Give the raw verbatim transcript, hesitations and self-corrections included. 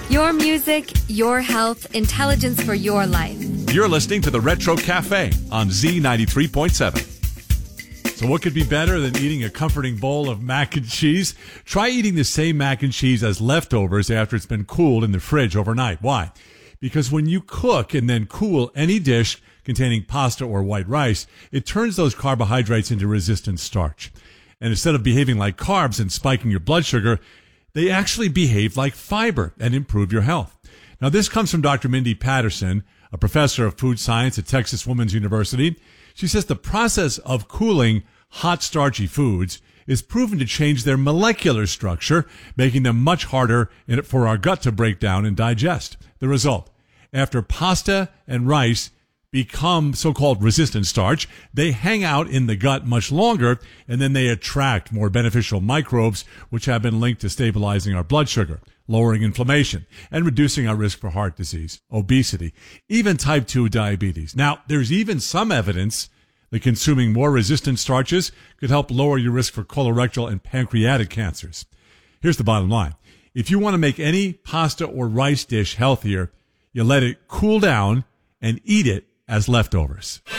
Your music, your health, intelligence for your life. You're listening to the Retro Cafe on Z ninety-three point seven. So what could be better than eating a comforting bowl of mac and cheese? Try eating the same mac and cheese as leftovers after it's been cooled in the fridge overnight. Why? Because when you cook and then cool any dish containing pasta or white rice, it turns those carbohydrates into resistant starch. And instead of behaving like carbs and spiking your blood sugar, they actually behave like fiber and improve your health. Now, this comes from Doctor Mindy Patterson, a professor of food science at Texas Women's University. She says the process of cooling hot, starchy foods is proven to change their molecular structure, making them much harder for our gut to break down and digest. The result, after pasta and rice become so-called resistant starch, they hang out in the gut much longer, and then they attract more beneficial microbes, which have been linked to stabilizing our blood sugar, lowering inflammation, and reducing our risk for heart disease, obesity, even type two diabetes. Now, there's even some evidence that consuming more resistant starches could help lower your risk for colorectal and pancreatic cancers. Here's the bottom line. If you want to make any pasta or rice dish healthier, you let it cool down and eat it as leftovers.